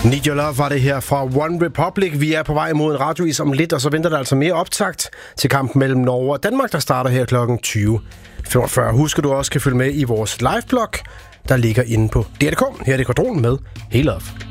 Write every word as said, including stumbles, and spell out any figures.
Need Your Love var det her fra One Republic. Vi er på vej mod en radiois om lidt, og så venter der altså mere optakt til kampen mellem Norge og Danmark, der starter her klokken tyve femogfyrre. Husk, at du også kan følge med i vores liveblog, der ligger inde på D R punktum D K. Her er det Quadron med Hey Love.